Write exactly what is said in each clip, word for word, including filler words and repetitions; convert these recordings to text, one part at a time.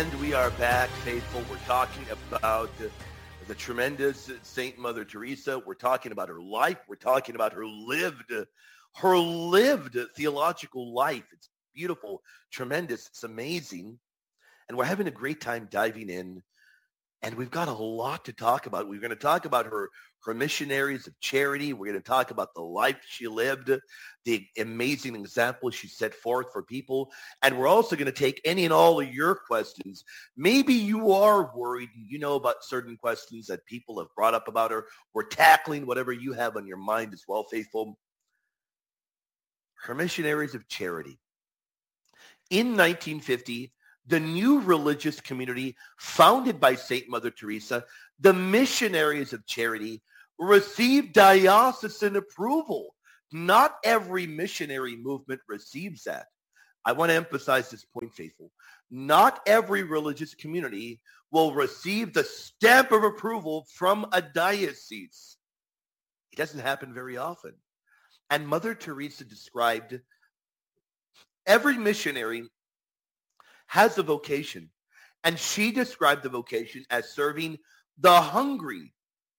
And we are back, faithful. We're talking about uh, the tremendous Saint Mother Teresa. We're talking about her life. We're talking about her lived, her lived theological life. It's beautiful, tremendous. It's amazing. And we're having a great time diving in. And we've got a lot to talk about. We're going to talk about her, her missionaries of charity. We're going to talk about the life she lived, the amazing example she set forth for people. And we're also going to take any and all of your questions. Maybe you are worried, you know about certain questions that people have brought up about her. We're tackling whatever you have on your mind as well, faithful. Her missionaries of charity. In nineteen fifty, the new religious community founded by Saint Mother Teresa, the Missionaries of Charity, received diocesan approval. Not every missionary movement receives that. I want to emphasize this point, faithful. Not every religious community will receive the stamp of approval from a diocese. It doesn't happen very often. And Mother Teresa described every missionary has a vocation. And she described the vocation as serving the hungry,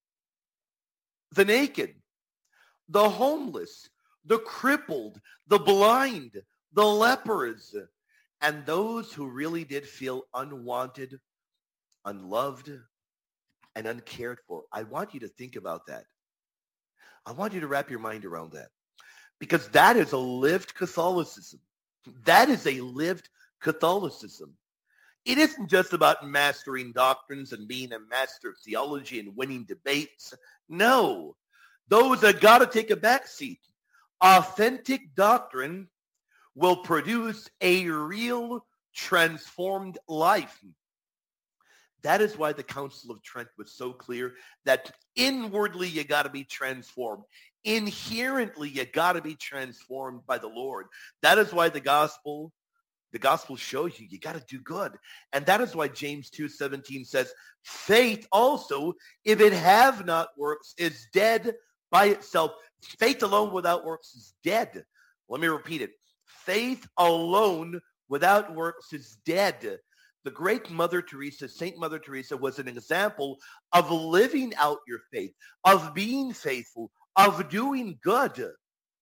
the naked, the homeless, the crippled, the blind, the lepers, and those who really did feel unwanted, unloved, and uncared for. I want you to think about that. I want you to wrap your mind around that. Because that is a lived Catholicism. That is a lived Catholicism. It isn't just about mastering doctrines and being a master of theology and winning debates. No, those that got to take a back seat. Authentic doctrine will produce a real transformed life. That is why the Council of Trent was so clear that inwardly you got to be transformed. Inherently you got to be transformed by the Lord. That is why the gospel The gospel shows you, you got to do good. And that is why James two seventeen says, faith also, if it have not works, is dead by itself. Faith alone without works is dead. Let me repeat it. Faith alone without works is dead. The great Mother Teresa, Saint Mother Teresa, was an example of living out your faith, of being faithful, of doing good.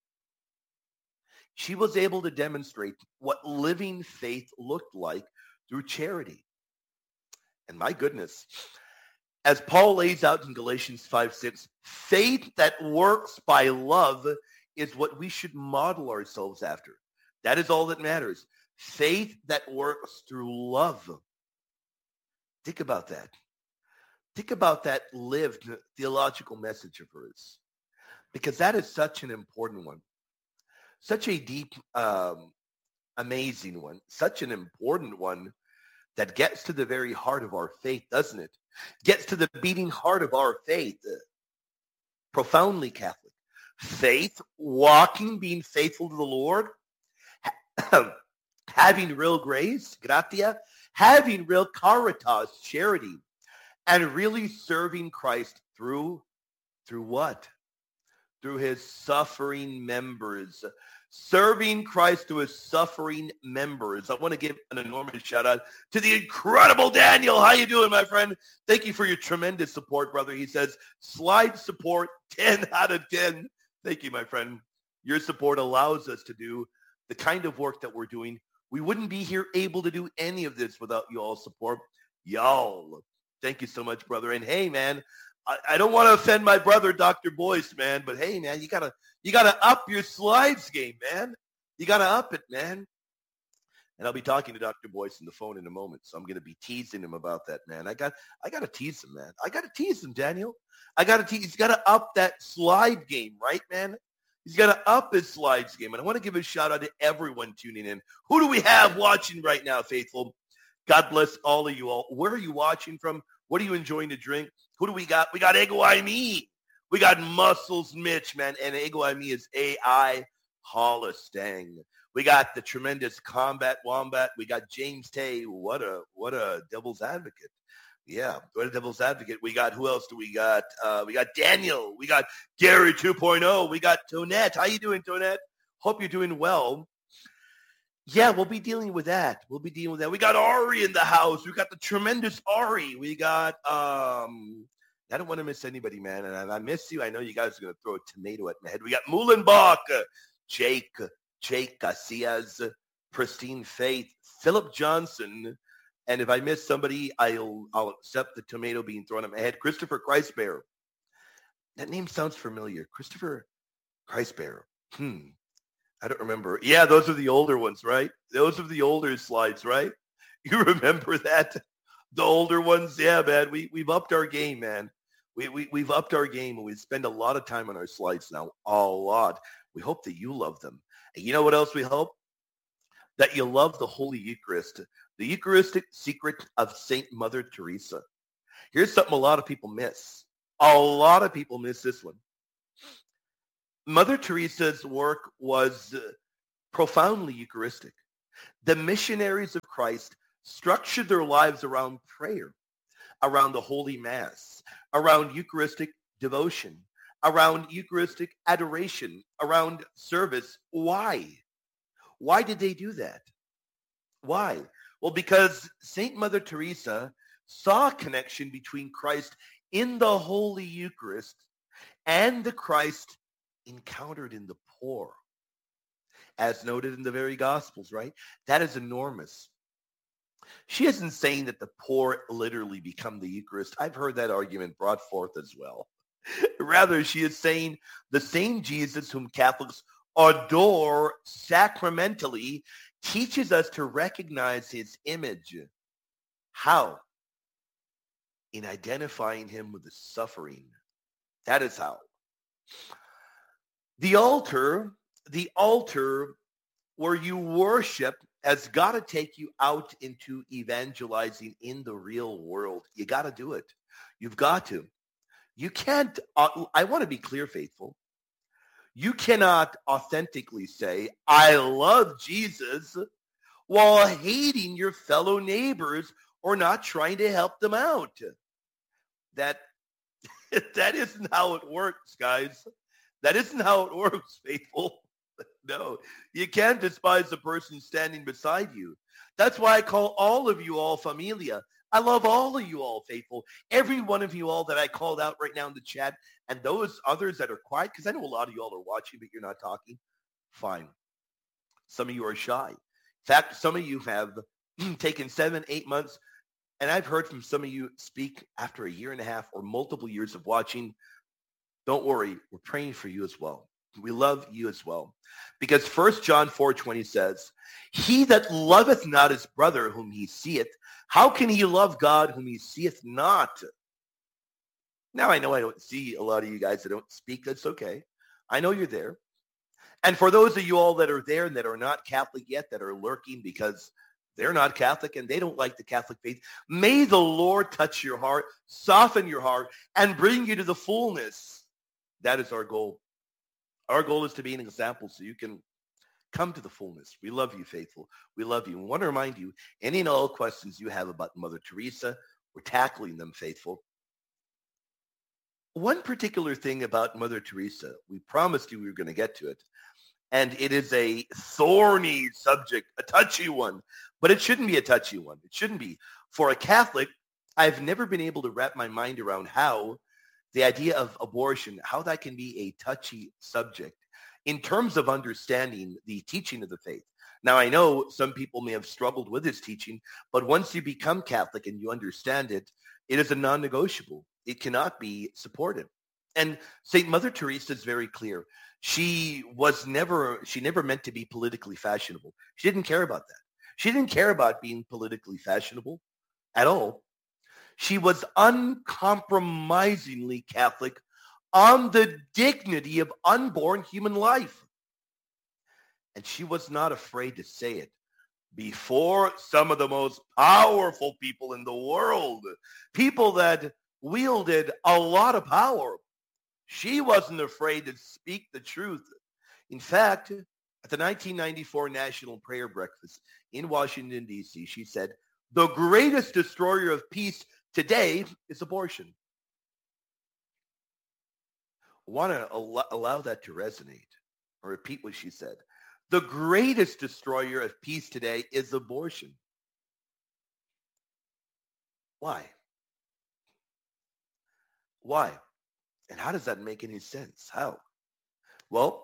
She was able to demonstrate what living faith looked like through charity. And my goodness, as Paul lays out in Galatians five six, faith that works by love is what we should model ourselves after. That is all that matters. Faith that works through love. Think about that. Think about that lived theological message of hers, because that is such an important one. Such a deep, um, amazing one. Such an important one that gets to the very heart of our faith, doesn't it? Gets to the beating heart of our faith. Uh, profoundly Catholic. Faith, walking, being faithful to the Lord, having real grace, gratia, having real caritas, charity, and really serving Christ through, through what? Through his suffering members. Serving Christ through his suffering members. I want to give an enormous shout out to the incredible Daniel. How you doing, my friend? Thank you for your tremendous support, brother. He says, slide support, ten out of ten. Thank you, my friend. Your support allows us to do the kind of work that we're doing. We wouldn't be here able to do any of this without you all support. Y'all. Thank you so much, brother. And hey, man, I, I don't want to offend my brother, Doctor Boyce, man, but hey, man, you gotta you gotta up your slides game, man. You gotta up it, man. And I'll be talking to Doctor Boyce on the phone in a moment, so I'm gonna be teasing him about that, man. I got I gotta tease him, man. I gotta tease him, Daniel. I gotta tease. He's gotta up that slide game, right, man? He's got to up his slides game. And I want to give a shout out to everyone tuning in. Who do we have watching right now, faithful? God bless all of you all. Where are you watching from? What are you enjoying to drink? Who do we got? We got Ego I Me. We got Muscles Mitch, man. And Ego I Me is A I Holistang. We got the tremendous Combat Wombat. We got James Tay. What a what a devil's advocate. Yeah, what a devil's advocate. We got, who else do we got? Uh, we got Daniel. We got Gary two point oh. We got Tonette. How you doing, Tonette? Hope you're doing well. Yeah, we'll be dealing with that. We'll be dealing with that. We got Ari in the house. We got the tremendous Ari. We got, um, I don't want to miss anybody, man. And I miss you. I know you guys are going to throw a tomato at my head. We got Muhlenbach, uh, Jake, Jake Casillas, Pristine Faith, Philip Johnson. And if I miss somebody, I'll, I'll accept the tomato being thrown at my head. Christopher Christbearer. That name sounds familiar. Christopher Christbearer. Hmm. I don't remember. Yeah, those are the older ones, right? Those are the older slides, right? You remember that? The older ones? Yeah, man. We, we've upped our game, man. We, we, we've upped our game, and we spend a lot of time on our slides now. A lot. We hope that you love them. And you know what else we hope? That you love the Holy Eucharist, the Eucharistic secret of Saint Mother Teresa. Here's something a lot of people miss. A lot of people miss this one. Mother Teresa's work was uh, profoundly Eucharistic. The missionaries of Christ structured their lives around prayer, around the Holy Mass, around Eucharistic devotion, around Eucharistic adoration, around service. Why? Why did they do that? Why? Well, because Saint Mother Teresa saw a connection between Christ in the Holy Eucharist and the Christ encountered in the poor, as noted in the very Gospels, right? That is enormous. She isn't saying that the poor literally become the Eucharist. I've heard that argument brought forth as well. Rather, she is saying the same Jesus whom Catholics adore sacramentally teaches us to recognize his image. How? In identifying him with the suffering. That is how. The altar, the altar where you worship has got to take you out into evangelizing in the real world. You got to do it. You've got to. You can't, uh, I want to be clear, faithful. You cannot authentically say, I love Jesus, while hating your fellow neighbors or not trying to help them out. That, that isn't how it works, guys. That isn't how it works, faithful. No, you can't despise the person standing beside you. That's why I call all of you all familia. I love all of you all, faithful. Every one of you all that I called out right now in the chat, and those others that are quiet, because I know a lot of you all are watching, but you're not talking. Fine. Some of you are shy. In fact, some of you have taken seven, eight months, and I've heard from some of you speak after a year and a half or multiple years of watching. Don't worry, we're praying for you as well. We love you as well. Because First John four twenty says, he that loveth not his brother whom he seeth, how can he love God whom he seeth not? Now, I know I don't see a lot of you guys that don't speak. That's okay. I know you're there. And for those of you all that are there and that are not Catholic yet, that are lurking because they're not Catholic and they don't like the Catholic faith, may the Lord touch your heart, soften your heart, and bring you to the fullness. That is our goal. Our goal is to be an example so you can come to the fullness. We love you, faithful. We love you. We want to remind you, any and all questions you have about Mother Teresa, we're tackling them, faithful. One particular thing about Mother Teresa, we promised you we were going to get to it, and it is a thorny subject, a touchy one, but it shouldn't be a touchy one. It shouldn't be. For a Catholic, I've never been able to wrap my mind around how the idea of abortion, how that can be a touchy subject in terms of understanding the teaching of the faith. Now, I know some people may have struggled with this teaching, but once you become Catholic and you understand it, it is a non-negotiable. It cannot be supported. And Saint Mother Teresa is very clear. She was never, she never meant to be politically fashionable. She didn't care about that. She didn't care about being politically fashionable at all. She was uncompromisingly Catholic on the dignity of unborn human life. And she was not afraid to say it before some of the most powerful people in the world, people that wielded a lot of power. She wasn't afraid to speak the truth. In fact, at the nineteen ninety-four National Prayer Breakfast in Washington, D C, she said, the greatest destroyer of peace today is abortion. I want to al- allow that to resonate or repeat what she said. The greatest destroyer of peace today is abortion. Why? Why? And how does that make any sense? How? Well,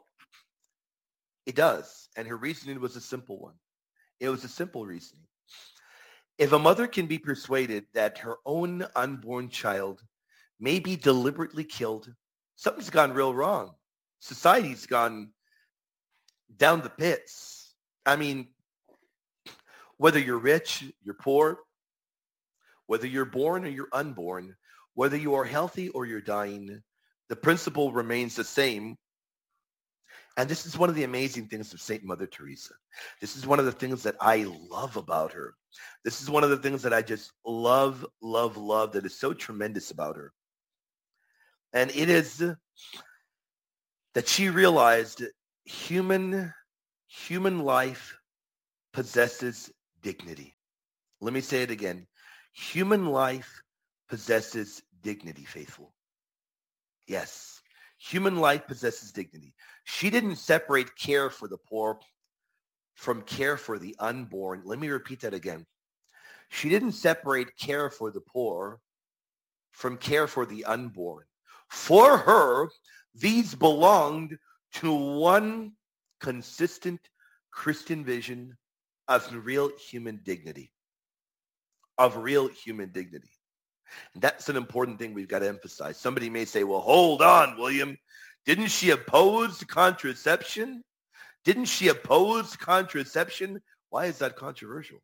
it does. And her reasoning was a simple one. It was a simple reasoning. If a mother can be persuaded that her own unborn child may be deliberately killed, something's gone real wrong. Society's gone down the pits. I mean, whether you're rich, you're poor, whether you're born or you're unborn, whether you are healthy or you're dying, the principle remains the same. And this is one of the amazing things of Saint Mother Teresa. This is one of the things that I love about her. This is one of the things that I just love, love, love that is so tremendous about her. And it is that she realized human, human life possesses dignity. Let me say it again. Human life possesses dignity, faithful. Yes, human life possesses dignity. She didn't separate care for the poor from care for the unborn. Let me repeat that again. She didn't separate care for the poor from care for the unborn. For her, these belonged to one consistent Christian vision of real human dignity, of real human dignity. And that's an important thing we've got to emphasize. Somebody may say, well, hold on, William. Didn't she oppose contraception? Didn't she oppose contraception? Why is that controversial?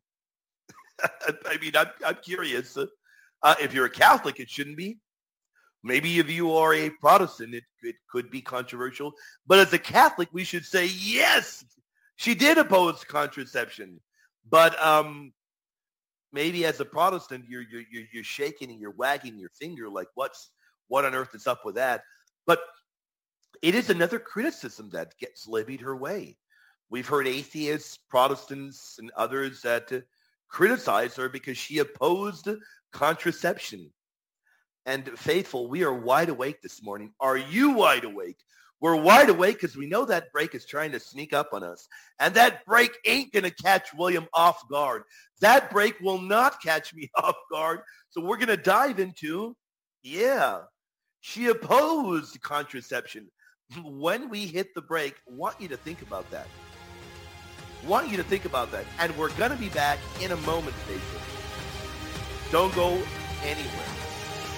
I mean, I'm, I'm curious. Uh, if you're a Catholic, it shouldn't be. Maybe if you are a Protestant, it, it could be controversial. But as a Catholic, we should say, yes, she did oppose contraception. But um, maybe as a Protestant, you're, you're, you're shaking and you're wagging your finger like, what's what on earth is up with that? But it is another criticism that gets levied her way. We've heard atheists, Protestants, and others that uh, criticize her because she opposed contraception. And faithful, we are wide awake this morning. Are you wide awake? We're wide awake because we know that break is trying to sneak up on us. And that break ain't going to catch William off guard. That break will not catch me off guard. So we're going to dive into, yeah, she opposed contraception. When we hit the break, I want you to think about that. I want you to think about that. And we're going to be back in a moment, faithful. Don't go anywhere.